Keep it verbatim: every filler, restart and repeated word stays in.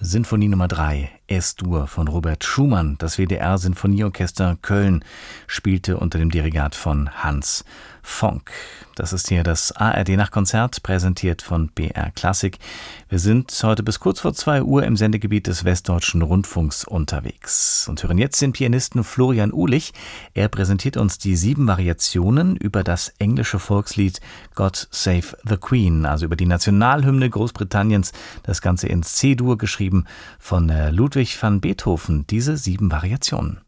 Sinfonie Nummer drei, Es-Dur von Robert Schumann. Das W D R-Sinfonieorchester Köln spielte unter dem Dirigat von Hans Fonck. Das ist hier das A R D-Nachtkonzert, präsentiert von B R Klassik. Wir sind heute bis kurz vor zwei Uhr im Sendegebiet des Westdeutschen Rundfunks unterwegs und hören jetzt den Pianisten Florian Uhlich. Er präsentiert uns die sieben Variationen über das englische Volkslied God Save the Queen, also über die Nationalhymne Großbritanniens. Das Ganze in C-Dur geschrieben von Ludwig van Beethoven, diese sieben Variationen.